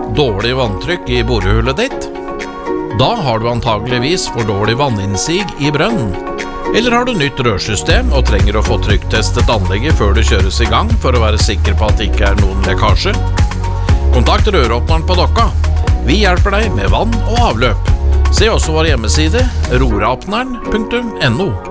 Dårlig vanntrykk i borehullet ditt? Da har du antageligvis for dårlig vanninnsig i brønnen. Eller har du nytt rørsystem og trenger å få trykktestet anlegget før det kjøres i gang for å være sikker på at det ikke er noen lekkasje? Kontakt røråpneren på Dokka. Vi hjelper deg med vann og avløp. Se også vår hjemmeside roråpneren.no.